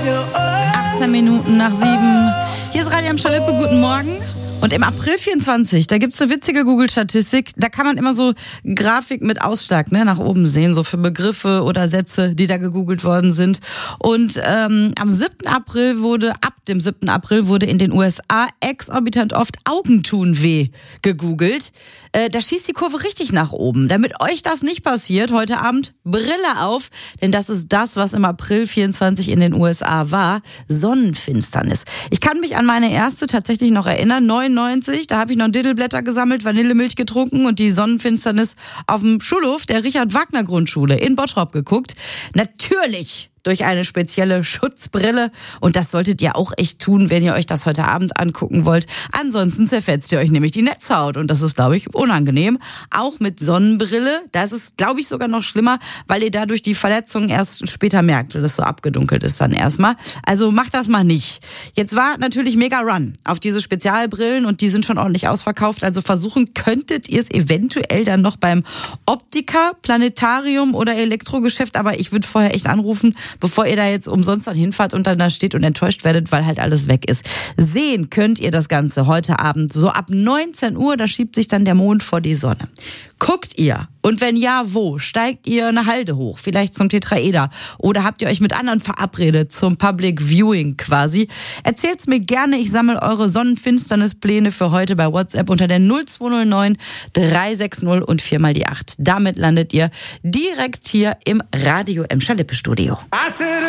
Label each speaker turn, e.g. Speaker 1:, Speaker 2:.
Speaker 1: 18 Minuten nach 7. Hier ist Radio am Schalippe, guten Morgen. Und im April 24, da gibt's eine witzige Google-Statistik, da kann man immer so Grafik mit Ausschlag nach oben sehen, so für Begriffe oder Sätze, die da gegoogelt worden sind. Und ab dem 7. April wurde in den USA exorbitant oft Augentun weh gegoogelt. Da schießt die Kurve richtig nach oben. Damit euch das nicht passiert, heute Abend Brille auf, denn das ist das, was im April 24 in den USA war, Sonnenfinsternis. Ich kann mich an meine erste tatsächlich noch erinnern, 99, da habe ich noch Diddleblätter gesammelt, Vanillemilch getrunken und die Sonnenfinsternis auf dem Schulhof der Richard-Wagner-Grundschule in Bottrop geguckt. Natürlich durch eine spezielle Schutzbrille. Und das solltet ihr auch echt tun, wenn ihr euch das heute Abend angucken wollt. Ansonsten zerfetzt ihr euch nämlich die Netzhaut. Und das ist, glaube ich, unangenehm. Auch mit Sonnenbrille. Das ist, glaube ich, sogar noch schlimmer, weil ihr dadurch die Verletzungen erst später merkt, weil das so abgedunkelt ist dann erstmal. Also macht das mal nicht. Jetzt war natürlich mega Run auf diese Spezialbrillen und die sind schon ordentlich ausverkauft. Also versuchen könntet ihr es eventuell dann noch beim Optiker, Planetarium oder Elektrogeschäft. Aber ich würde vorher echt anrufen, bevor ihr da jetzt umsonst dann hinfahrt und dann da steht und enttäuscht werdet, weil halt alles weg ist. Sehen könnt ihr das Ganze heute Abend so ab 19 Uhr, da schiebt sich dann der Mond vor die Sonne. Guckt ihr? Und wenn ja, wo? Steigt ihr eine Halde hoch? Vielleicht zum Tetraeder? Oder habt ihr euch mit anderen verabredet zum Public Viewing quasi? Erzählt's mir gerne. Ich sammle eure Sonnenfinsternispläne für heute bei WhatsApp unter der 0209 360 und 4 mal die 8. Damit landet ihr direkt hier im Radio im Schalippe Studio.